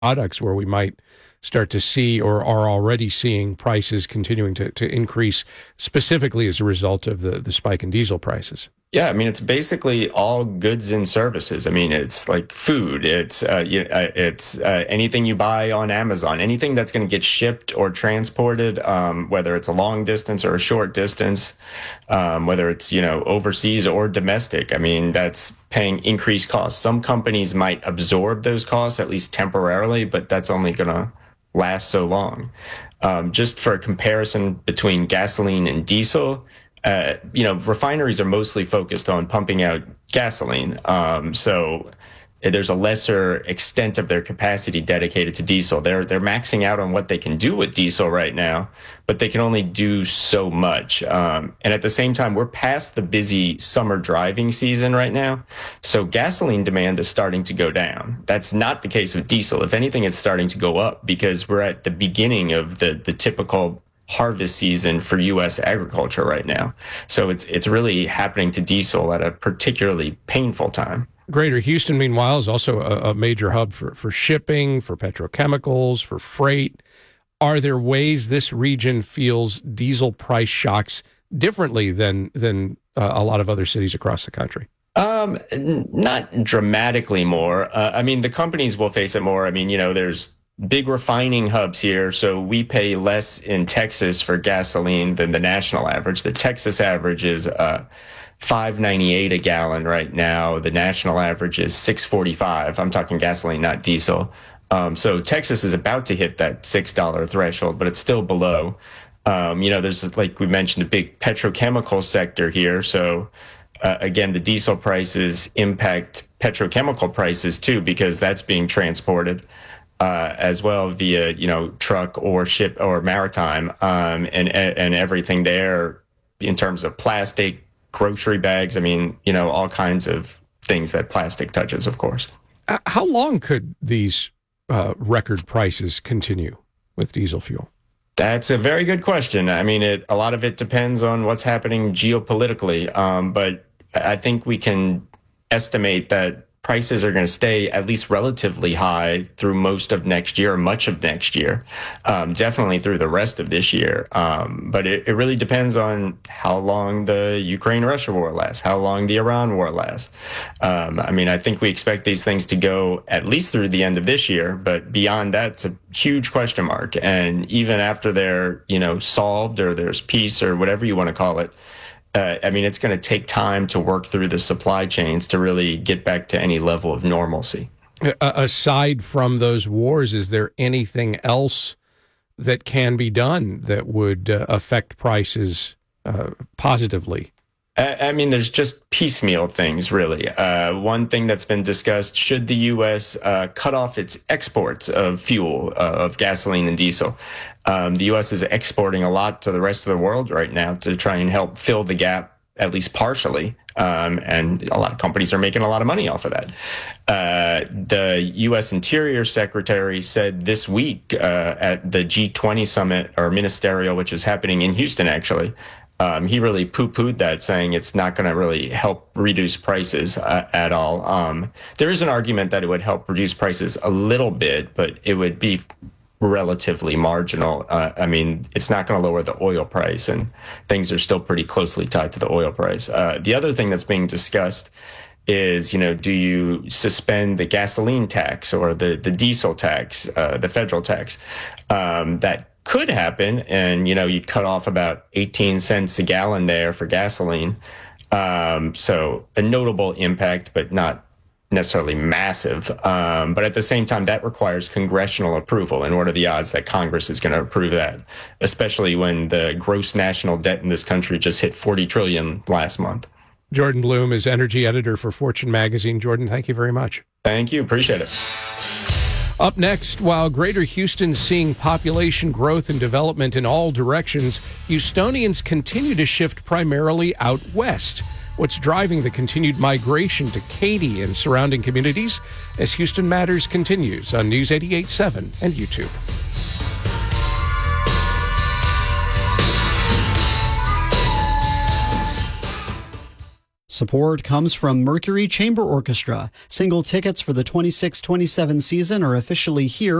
products where we might start to see or are already seeing prices continuing to increase specifically as a result of the spike in diesel prices? Yeah, I mean, it's basically all goods and services. I mean, it's like food. It's anything you buy on Amazon, anything that's going to get shipped or transported, whether it's a long distance or a short distance, whether it's overseas or domestic. I mean, that's paying increased costs. Some companies might absorb those costs at least temporarily, but that's only going to last so long. Just for a comparison between gasoline and diesel. Refineries are mostly focused on pumping out gasoline. So there's a lesser extent of their capacity dedicated to diesel. They're maxing out on what they can do with diesel right now, but they can only do so much. And at the same time, we're past the busy summer driving season right now. So gasoline demand is starting to go down. That's not the case with diesel. If anything, it's starting to go up because we're at the beginning of the typical harvest season for U.S. agriculture right now. So it's really happening to diesel at a particularly painful time. Greater Houston, meanwhile, is also a major hub for shipping, for petrochemicals, for freight. Are there ways this region feels diesel price shocks differently than a lot of other cities across the country? Not dramatically more. I mean, the companies will face it more. I mean, there's big refining hubs here, so we pay less in Texas for gasoline than the national average. The Texas average is $5.98 a gallon right now. The national average is $6.45. I'm talking gasoline, not diesel. So Texas is about to hit that $6 threshold, but it's still below. There's, like we mentioned, a big petrochemical sector here. So again, the diesel prices impact petrochemical prices too, because that's being transported as well via truck or ship or maritime, and everything there in terms of plastic, grocery bags. I mean, all kinds of things that plastic touches, of course. How long could these record prices continue with diesel fuel? That's a very good question. I mean, a lot of it depends on what's happening geopolitically, but I think we can estimate that prices are going to stay at least relatively high through most of next year, much of next year, definitely through the rest of this year. But it really depends on how long the Ukraine-Russia war lasts, how long the Iran war lasts. I think we expect these things to go at least through the end of this year, but beyond that, it's a huge question mark. And even after they're, solved or there's peace or whatever you want to call it, it's going to take time to work through the supply chains to really get back to any level of normalcy. Aside from those wars, is there anything else that can be done that would affect prices positively? There's just piecemeal things, really. One thing that's been discussed, should the U.S. Cut off its exports of fuel, of gasoline and diesel? The U.S. is exporting a lot to the rest of the world right now to try and help fill the gap, at least partially. And a lot of companies are making a lot of money off of that. The U.S. Interior Secretary said this week at the G20 summit, or ministerial, which is happening in Houston, actually, he really poo-pooed that, saying it's not going to really help reduce prices at all. There is an argument that it would help reduce prices a little bit, but it would be relatively marginal. It's not going to lower the oil price, and things are still pretty closely tied to the oil price. The other thing that's being discussed is, do you suspend the gasoline tax or the diesel tax, the federal tax? That could happen, and you'd cut off about 18 cents a gallon there for gasoline. So a notable impact, but not necessarily massive. But at the same time, that requires congressional approval. And what are the odds that Congress is going to approve that, especially when the gross national debt in this country just hit $40 trillion last month? Jordan Blum is energy editor for Fortune magazine. Jordan, thank you very much. Thank you. Appreciate it. Up next, while Greater Houston's seeing population growth and development in all directions, Houstonians continue to shift primarily out west. What's driving the continued migration to Katy and surrounding communities? As Houston Matters continues on News 88.7 and YouTube. Support comes from Mercury Chamber Orchestra. Single tickets for the 26-27 season are officially here.